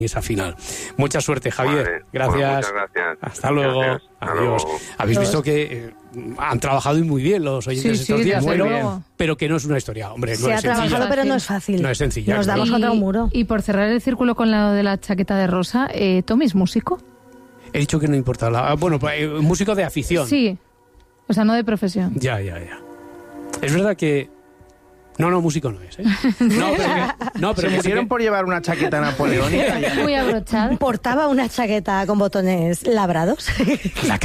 esa final. Mucha suerte, Javier. Vale, gracias. Bueno, muchas gracias. Hasta luego. Gracias. Hasta Adiós. luego. Habéis visto que han trabajado y muy bien los oyentes estos días, desde pero, luego. pero que no es una historia, hombre, no Se ha es sencilla. trabajado, pero no es fácil. No es sencilla. Nos claro. damos contra un muro. Y por cerrar el círculo con lo de la chaqueta de rosa, ¿Tommy es músico? He dicho que no importa. Bueno, músico de afición. Sí, o sea, no de profesión. Ya. Es verdad que... No, músico no es, ¿eh? No, pero Se que sí murieron que- por llevar una chaqueta napoleónica. Muy abrochado. Portaba una chaqueta con botones labrados. La